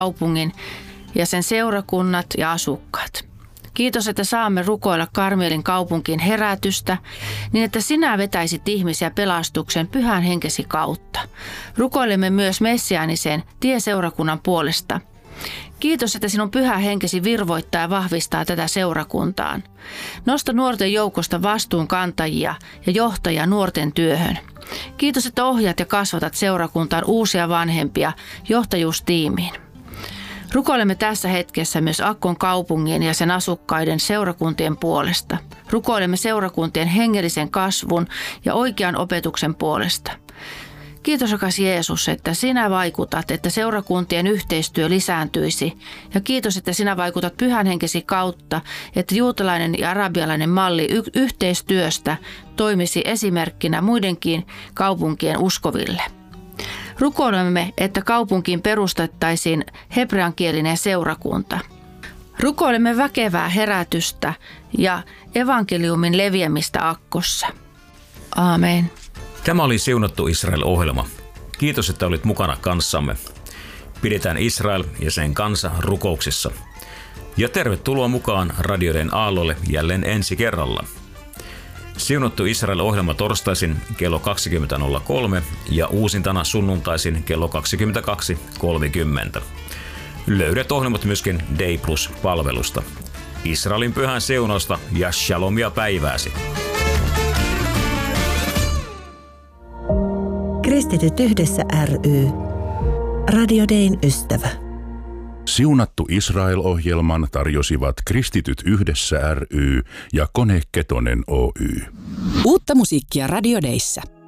kaupungin ja sen seurakunnat ja asukkaat. Kiitos, että saamme rukoilla Karmelin kaupunkiin herätystä, niin että sinä vetäisit ihmisiä pelastuksen pyhän henkesi kautta. Rukoilemme myös messiaanisen tieseurakunnan puolesta. Kiitos, että sinun pyhä henkesi virvoittaa ja vahvistaa tätä seurakuntaan. Nosta nuorten joukosta vastuunkantajia ja johtajia nuorten työhön. Kiitos, että ohjaat ja kasvatat seurakuntaan uusia vanhempia johtajuustiimiin. Rukoilemme tässä hetkessä myös Akkon kaupungin ja sen asukkaiden seurakuntien puolesta. Rukoilemme seurakuntien hengellisen kasvun ja oikean opetuksen puolesta. Kiitos, rakas Jeesus, että sinä vaikutat, että seurakuntien yhteistyö lisääntyisi. Ja kiitos, että sinä vaikutat pyhän henkesi kautta, että juutalainen ja arabialainen malli yhteistyöstä toimisi esimerkkinä muidenkin kaupunkien uskoville. Rukoilemme, että kaupunkiin perustettaisiin hebreankielinen seurakunta. Rukoilemme väkevää herätystä ja evankeliumin leviämistä Akkossa. Aamen. Tämä oli Siunattu Israel-ohjelma. Kiitos, että olit mukana kanssamme. Pidetään Israel ja sen kansa rukouksissa. Ja tervetuloa mukaan radioiden aallolle jälleen ensi kerralla. Siunattu Israel-ohjelma torstaisin kello 20.03 ja uusintana sunnuntaisin kello 22.30. Löydät ohjelmat myöskin Day Plus-palvelusta. Israelin pyhän siunausta ja shalomia päivääsi. Kristityt yhdessä ry. Radio Dayn ystävä. Siunattu Israel-ohjelman tarjosivat Kristityt yhdessä ry ja Kone Ketonen Oy. Uutta musiikkia Radio Dayssä.